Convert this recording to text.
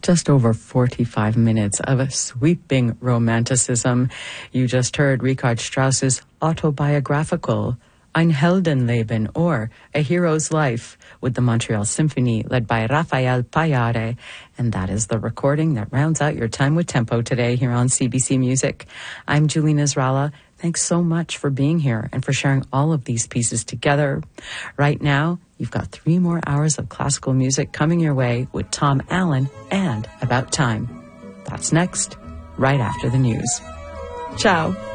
Just over 45 minutes of a sweeping romanticism. You just heard Richard Strauss's autobiographical Ein Heldenleben, or A Hero's Life, with the Montreal Symphony led by Rafael Payare. And that is the recording that rounds out your time with Tempo today here on CBC Music. I'm Julie Nasrallah. Thanks so much for being here and for sharing all of these pieces together. Right now, you've got 3 more hours of classical music coming your way with Tom Allen and About Time. That's next, right after the news. Ciao.